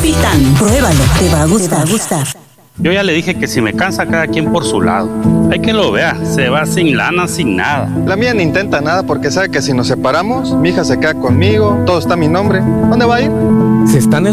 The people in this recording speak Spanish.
Fritán, pruébalo, te va a gustar. Yo ya le dije que si me cansa cada quien por su lado. Hay que lo vea, se va sin lana, sin nada. La mía ni intenta nada porque sabe que si nos separamos, mi hija se queda conmigo, todo está a mi nombre. ¿Dónde va a ir? Se están